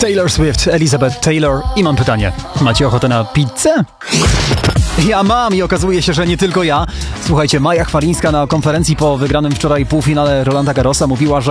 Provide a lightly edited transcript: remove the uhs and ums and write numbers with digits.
Taylor Swift, Elizabeth Taylor i mam pytanie. Macie ochotę na pizzę? Ja mam i okazuje się, że nie tylko ja. Słuchajcie, Maja Chwalińska na konferencji po wygranym wczoraj półfinale Rolanda Garrosa mówiła, że